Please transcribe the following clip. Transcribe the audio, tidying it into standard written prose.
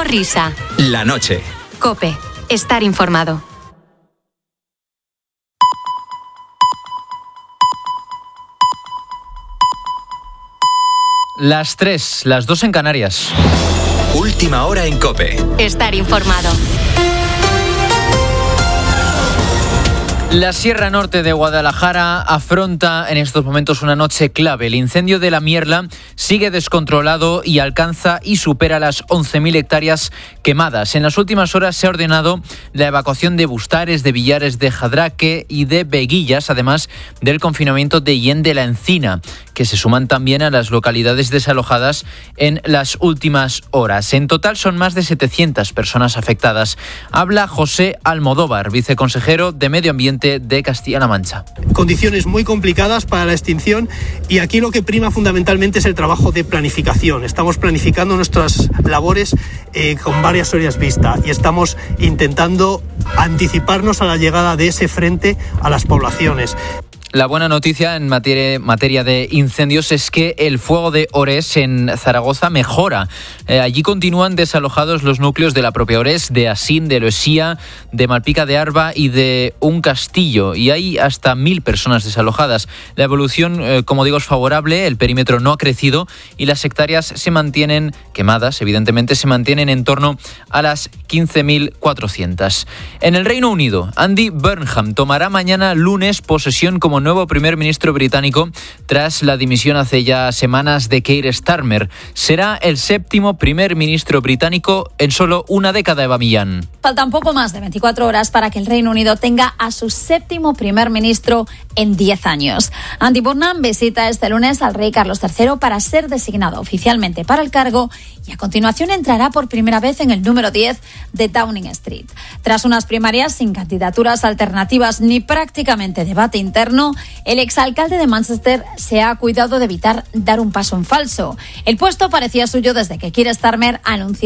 Risa. La noche. COPE. Estar informado. Las 3, las 2 en Canarias. Última hora en COPE. Estar informado. La Sierra Norte de Guadalajara afronta en estos momentos una noche clave. El incendio de la Mierla sigue descontrolado y alcanza y supera las 11.000 hectáreas quemadas. En las últimas horas se ha ordenado la evacuación de Bustares, de Villares de Jadraque y de Veguillas, además del confinamiento de Hien de la Encina, que se suman también a las localidades desalojadas en las últimas horas. En total son más de 700 personas afectadas. Habla José Almodóvar, viceconsejero de Medio Ambiente de Castilla-La Mancha. Condiciones muy complicadas para la extinción y aquí lo que prima fundamentalmente es el trabajo de planificación. Estamos planificando nuestras labores con varias horas vista y estamos intentando anticiparnos a la llegada de ese frente a las poblaciones. La buena noticia en materia de incendios es que el fuego de Orés en Zaragoza mejora. Allí continúan desalojados los núcleos de la propia Orés, de Asín, de Loesía, de Malpica de Arba y de Un Castillo. Y hay hasta 1.000 personas desalojadas. La evolución, como digo, es favorable. El perímetro no ha crecido y las hectáreas se mantienen quemadas, evidentemente, se mantienen en torno a las 15.400. En el Reino Unido, Andy Burnham tomará mañana lunes posesión como nuevo primer ministro británico tras la dimisión hace ya semanas de Keir Starmer. Será el 7º primer ministro británico en solo una década, Eva Millán. Faltan poco más de 24 horas para que el Reino Unido tenga a su 7º primer ministro en 10 años. Andy Burnham visita este lunes al rey Carlos III para ser designado oficialmente para el cargo y a continuación entrará por primera vez en el número 10 de Downing Street. Tras unas primarias sin candidaturas alternativas ni prácticamente debate interno, el exalcalde de Manchester se ha cuidado de evitar dar un paso en falso. El puesto parecía suyo desde que Keir Starmer anunció